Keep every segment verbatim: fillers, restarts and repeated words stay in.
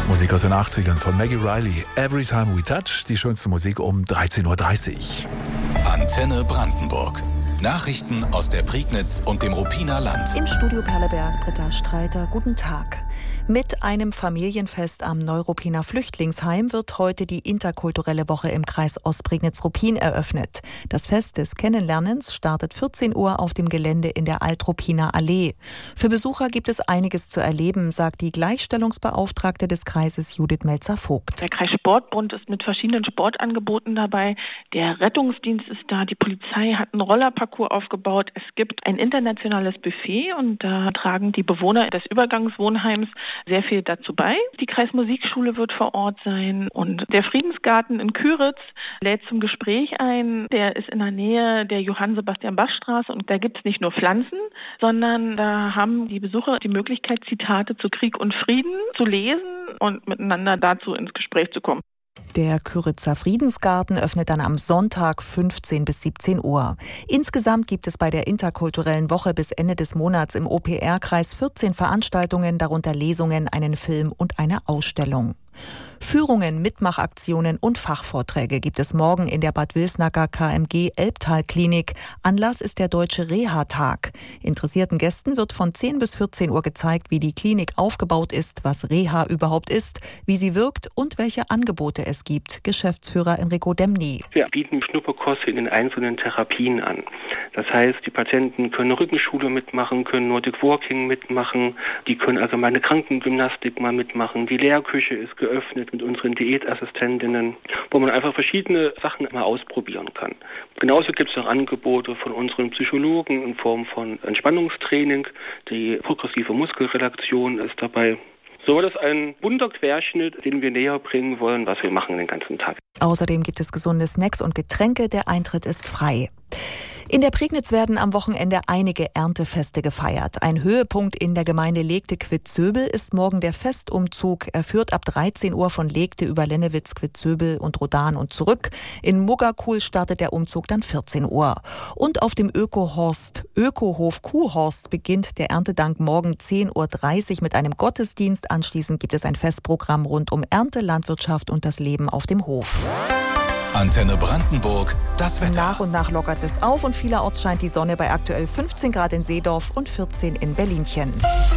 Musik aus den achtzigern von Maggie Riley. Every Time We Touch, die schönste Musik um dreizehn Uhr dreißig. Antenne Brandenburg. Nachrichten aus der Prignitz und dem Ruppiner Land. Im Studio Perleberg, Britta Streiter, guten Tag. Mit einem Familienfest am Neuruppiner Flüchtlingsheim wird heute die interkulturelle Woche im Kreis Ostprignitz-Ruppin eröffnet. Das Fest des Kennenlernens startet vierzehn Uhr auf dem Gelände in der Altruppiner Allee. Für Besucher gibt es einiges zu erleben, sagt die Gleichstellungsbeauftragte des Kreises Judith Melzer-Vogt. Der Kreissportbund ist mit verschiedenen Sportangeboten dabei. Der Rettungsdienst ist da, die Polizei hat einen Rollerparcours aufgebaut. Es gibt ein internationales Buffet und da tragen die Bewohner des Übergangswohnheims sehr viel dazu bei. Die Kreismusikschule wird vor Ort sein und der Friedensgarten in Küritz lädt zum Gespräch ein. Der ist in der Nähe der Johann-Sebastian-Bach-Straße und da gibt es nicht nur Pflanzen, sondern da haben die Besucher die Möglichkeit, Zitate zu Krieg und Frieden zu lesen und miteinander dazu ins Gespräch zu kommen. Der Küritzer Friedensgarten öffnet dann am Sonntag fünfzehn bis siebzehn Uhr. Insgesamt gibt es bei der interkulturellen Woche bis Ende des Monats im O P R-Kreis vierzehn Veranstaltungen, darunter Lesungen, einen Film und eine Ausstellung. Führungen, Mitmachaktionen und Fachvorträge gibt es morgen in der Bad Wilsnacker K M G Elbtal-Klinik. Anlass ist der Deutsche Reha-Tag. Interessierten Gästen wird von zehn bis vierzehn Uhr gezeigt, wie die Klinik aufgebaut ist, was Reha überhaupt ist, wie sie wirkt und welche Angebote es gibt. Geschäftsführer Enrico Demny. Wir bieten Schnupperkurse in den einzelnen Therapien an. Das heißt, die Patienten können Rückenschule mitmachen, können Nordic Walking mitmachen, die können allgemeine Krankengymnastik mal mitmachen. Die Lehrküche ist geöffnet mit unseren Diätassistentinnen, wo man einfach verschiedene Sachen mal ausprobieren kann. Genauso gibt es auch Angebote von unseren Psychologen in Form von Entspannungstraining. Die progressive Muskelrelaktion ist dabei. So, das ist ein bunter Querschnitt, den wir näher bringen wollen, was wir machen den ganzen Tag. Außerdem gibt es gesunde Snacks und Getränke. Der Eintritt ist frei. In der Prignitz werden am Wochenende einige Erntefeste gefeiert. Ein Höhepunkt in der Gemeinde Legte-Quitzöbel ist morgen der Festumzug. Er führt ab dreizehn Uhr von Legte über Lennewitz, Quitzöbel und Rodan und zurück. In Muggerkuhl startet der Umzug dann vierzehn Uhr. Und auf dem Ökohorst, Ökohof Kuhhorst beginnt der Erntedank morgen zehn Uhr dreißig mit einem Gottesdienst. Anschließend gibt es ein Festprogramm rund um Ernte, Landwirtschaft und das Leben auf dem Hof. Antenne Brandenburg, das Wetter. Nach und nach lockert es auf und vielerorts scheint die Sonne bei aktuell fünfzehn Grad in Seedorf und vierzehn in Berlinchen.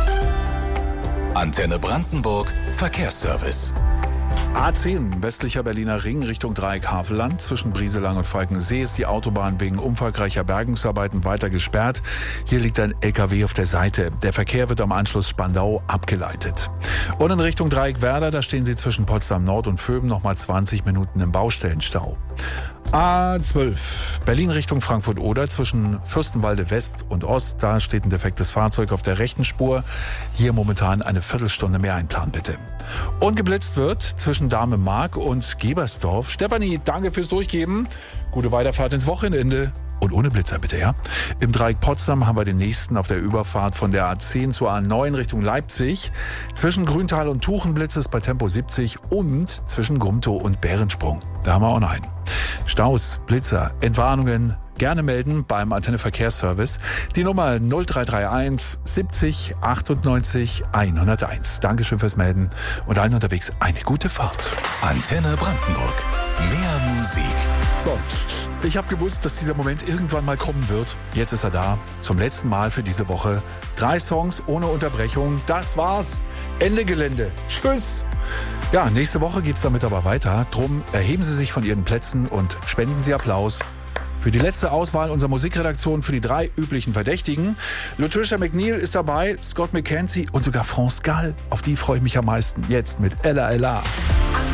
Antenne Brandenburg, Verkehrsservice. A zehn, westlicher Berliner Ring Richtung Dreieck Havelland. Zwischen Brieselang und Falkensee ist die Autobahn wegen umfangreicher Bergungsarbeiten weiter gesperrt. Hier liegt ein L K W auf der Seite. Der Verkehr wird am Anschluss Spandau abgeleitet. Und in Richtung Dreieck Werder, da stehen Sie zwischen Potsdam Nord und Vöben nochmal zwanzig Minuten im Baustellenstau. A zwölf, Berlin Richtung Frankfurt-Oder, zwischen Fürstenwalde West und Ost, da steht ein defektes Fahrzeug auf der rechten Spur. Hier momentan eine Viertelstunde mehr einplanen, bitte. Und geblitzt wird zwischen Dahme-Mark und Gebersdorf. Stefanie, danke fürs Durchgeben. Gute Weiterfahrt ins Wochenende. Und ohne Blitzer bitte, ja? Im Dreieck Potsdam haben wir den nächsten auf der Überfahrt von der A zehn zur A neun Richtung Leipzig. Zwischen Grüntal und Tuchenblitz ist bei Tempo siebzig und zwischen Grumtow und Bärensprung. Da haben wir auch noch einen. Staus, Blitzer, Entwarnungen gerne melden beim Antenne Verkehrsservice. Die Nummer null drei drei eins siebzig achtundneunzig hunderteins. Dankeschön fürs Melden und allen unterwegs eine gute Fahrt. Antenne Brandenburg. Mehr Musik. So, ich habe gewusst, dass dieser Moment irgendwann mal kommen wird. Jetzt ist er da. Zum letzten Mal für diese Woche. Drei Songs ohne Unterbrechung. Das war's. Ende Gelände. Tschüss. Ja, nächste Woche geht's damit aber weiter. Drum erheben Sie sich von Ihren Plätzen und spenden Sie Applaus für die letzte Auswahl unserer Musikredaktion für die drei üblichen Verdächtigen. Latricia McNeil ist dabei, Scott McKenzie und sogar France Gall. Auf die freue ich mich am meisten. Jetzt mit Ella Ella.